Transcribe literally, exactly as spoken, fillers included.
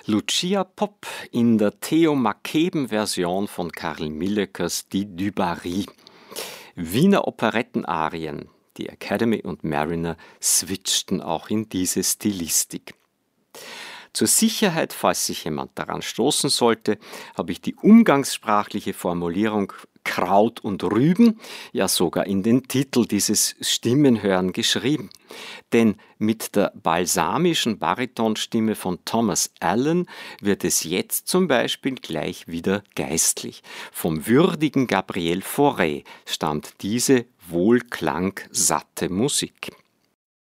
Lucia Pop in der Theo Mackeben-Version von Karl Millekers Die du Barry. Wiener Operettenarien, die Academy und Mariner switchten auch in diese Stilistik. Zur Sicherheit, falls sich jemand daran stoßen sollte, habe ich die umgangssprachliche Formulierung Kraut und Rüben ja sogar in den Titel dieses Stimmenhören geschrieben. Denn mit der balsamischen Baritonstimme von Thomas Allen wird es jetzt zum Beispiel gleich wieder geistlich. Vom würdigen Gabriel Fauré stammt diese wohlklangsatte Musik.